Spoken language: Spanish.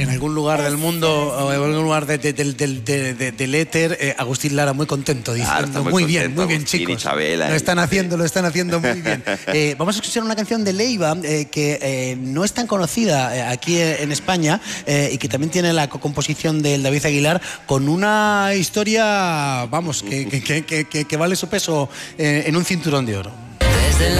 en algún lugar del mundo o en algún lugar del éter, Agustín Lara muy contento diciendo, está muy bien, contento, muy bien, Agustín chicos. y Chabela, lo están haciendo muy bien. Vamos a escuchar una canción de Leiva que no es tan conocida aquí en España y que también tiene la composición del David Aguilar, con una historia, vamos, que vale su peso en un cinturón de oro.